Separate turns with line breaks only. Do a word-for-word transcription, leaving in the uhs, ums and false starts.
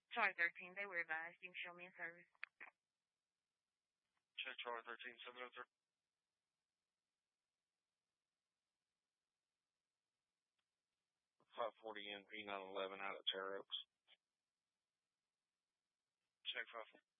Charlie thirteen, they were advised. You can show me in service.
Check Charlie thirteen, seven oh three. five forty N P nine eleven out at Terra Oaks. Check five forty.